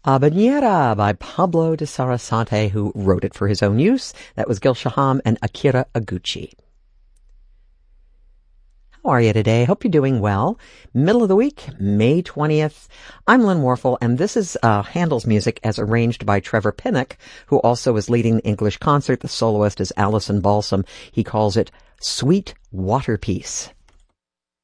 Habanera by Pablo de Sarasate, who wrote it for his own use. That was Gil Shaham and Akira Aguchi. How are you today? Hope you're doing well. Middle of the week, May 20th. I'm Lynn Warfel, and this is Handel's music as arranged by Trevor Pinnock, who also is leading the English concert. The soloist is Alison Balsam. He calls it Sweet Water Piece.